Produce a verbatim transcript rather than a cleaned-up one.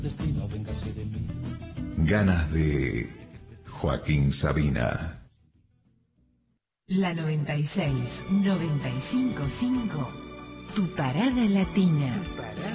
Ganas de Joaquín Sabina. La noventa y seis, noventa y cinco punto cinco, tu parada latina.